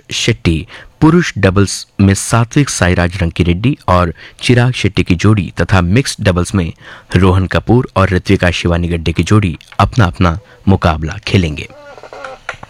शेट्टी, पुरुष डबल्स में सात्विक साईराज रंकीरेड्डी और चिराग शेट्टी की जोड़ी तथा मिक्स्ड डबल्स में रोहन कपूर और ऋत्विका शिवानी गड्डे की जोड़ी अपना अपना मुकाबला खेलेंगे।